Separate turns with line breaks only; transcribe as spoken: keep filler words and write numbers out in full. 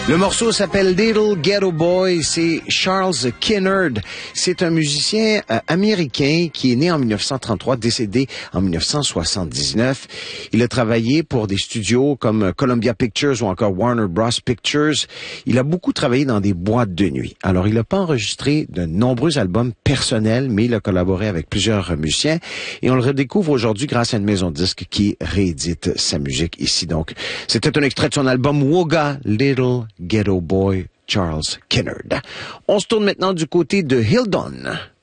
Le morceau s'appelle Little Ghetto Boy, c'est Charles Kinnaird. C'est un musicien euh, américain qui est né en dix-neuf cent trente-trois, décédé en dix-neuf cent soixante-dix-neuf. Il a travaillé pour des studios comme Columbia Pictures ou encore Warner Bros. Pictures. Il a beaucoup travaillé dans des boîtes de nuit. Alors, il n'a pas enregistré de nombreux albums personnels, mais il a collaboré avec plusieurs musiciens et on le redécouvre aujourd'hui grâce à une maison de disques qui réédite sa musique ici. Donc, c'était un extrait de son album Wooga, Little Ghetto Boy, Charles Kinnaird. On se tourne maintenant du côté de Hildon.